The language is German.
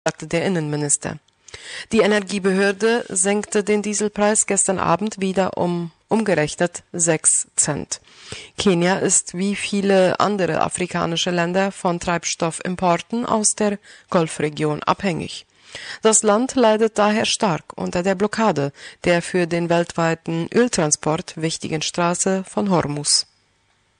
sagte der Innenminister. Die Energiebehörde senkte den Dieselpreis gestern Abend wieder um umgerechnet 6 Cent. Kenia ist wie viele andere afrikanische Länder von Treibstoffimporten aus der Golfregion abhängig. Das Land leidet daher stark unter der Blockade der für den weltweiten Öltransport wichtigen Straße von Hormuz.